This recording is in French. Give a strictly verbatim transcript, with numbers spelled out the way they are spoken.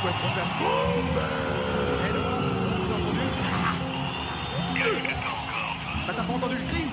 quoi ce truc-là? Eh, Laurent, t'as entendu? Bah t'as pas entendu le cri?